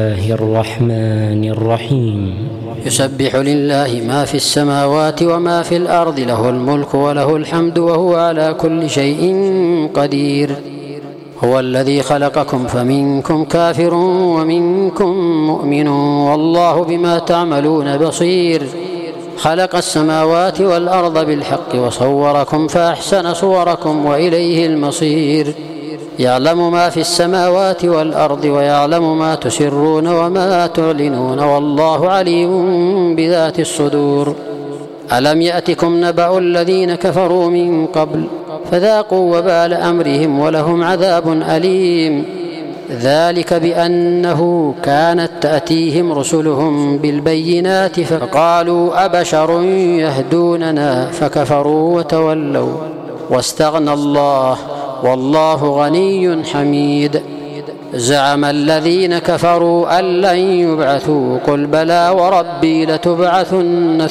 الله الرحمن الرحيم. يسبح لله ما في السماوات وما في الأرض، له الملك وله الحمد وهو على كل شيء قدير. هو الذي خلقكم فمنكم كافر ومنكم مؤمن والله بما تعملون بصير. خلق السماوات والأرض بالحق وصوركم فأحسن صوركم وإليه المصير. يعلم ما في السماوات والأرض ويعلم ما تسرون وما تعلنون والله عليم بذات الصدور. ألم يأتكم نبأ الذين كفروا من قبل فذاقوا وبال أمرهم ولهم عذاب أليم. ذلك بأنه كانت تأتيهم رسلهم بالبينات فقالوا أبشر يهدوننا فكفروا وتولوا واستغنى الله والله غني حميد. زعم الذين كفروا أن لن يبعثوا قل بلى وربي لتبعثن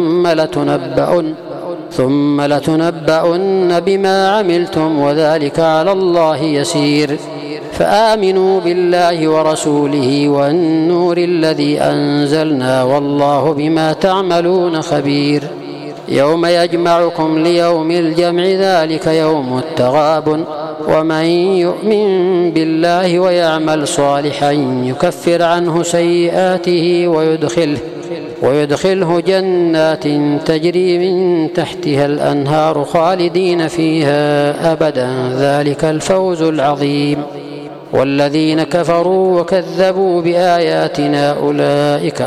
ثم لتنبؤن بما عملتم وذلك على الله يسير. فآمنوا بالله ورسوله والنور الذي أنزلنا والله بما تعملون خبير. يوم يجمعكم ليوم الجمع ذلك يوم التغابن. ومن يؤمن بالله ويعمل صالحا يكفر عنه سيئاته ويدخله جنات تجري من تحتها الأنهار خالدين فيها أبدا ذلك الفوز العظيم. والذين كفروا وكذبوا بآياتنا أولئك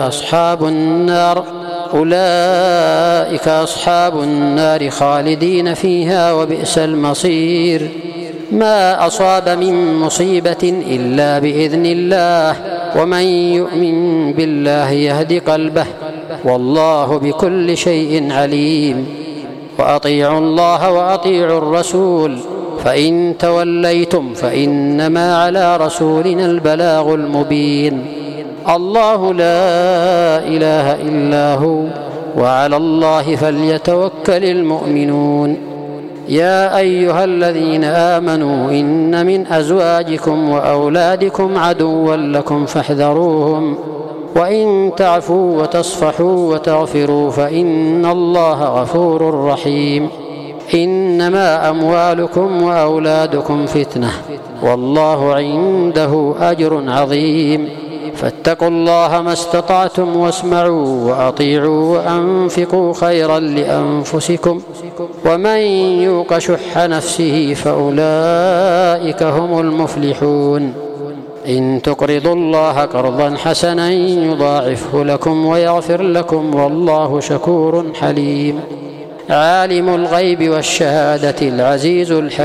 أصحاب النار خالدين فيها وبئس المصير. ما أصاب من مصيبة إلا بإذن الله ومن يؤمن بالله يهد قلبه والله بكل شيء عليم. وأطيعوا الله وأطيعوا الرسول فإن توليتم فإنما على رسولنا البلاغ المبين. الله لا إله إلا هو وعلى الله فليتوكل المؤمنون. يا أيها الذين آمنوا إن من أزواجكم وأولادكم عدوا لكم فاحذروهم وإن تعفوا وتصفحوا وتغفروا فإن الله غفور رحيم. إنما أموالكم وأولادكم فتنة والله عنده أجر عظيم. فاتقوا الله ما استطعتم واسمعوا وأطيعوا وأنفقوا خيرا لأنفسكم ومن يوق شح نفسه فأولئك هم المفلحون. إن تقرضوا الله قرضا حسنا يضاعفه لكم ويغفر لكم والله شكور حليم. عالم الغيب والشهادة العزيز الحكيم.